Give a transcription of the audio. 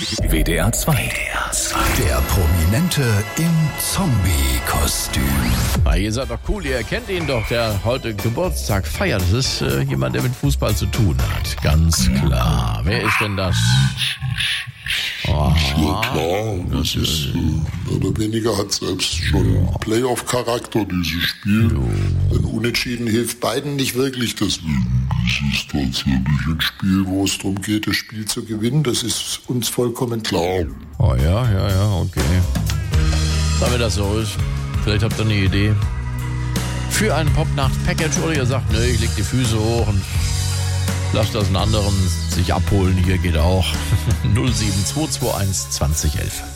WDR 2. Der Prominente im Zombie-Kostüm. Ihr seid doch cool, ihr kennt ihn doch, der heute Geburtstag feiert. Das ist jemand, der mit Fußball zu tun hat. Ganz klar. Wer ist denn das? Ja klar, das ist mehr oder weniger hat selbst schon Playoff-Charakter, dieses Spiel. Denn Unentschieden hilft beiden nicht wirklich, deswegen es ist tatsächlich ein Spiel, wo es darum geht, das Spiel zu gewinnen. Das ist uns vollkommen klar. Oh ja, okay. Sagen wir das so ist. Vielleicht habt ihr eine Idee für ein Popnacht-Package oder ihr sagt, ich leg die Füße hoch und lasst das einen anderen sich abholen. Hier geht auch 07221 2011.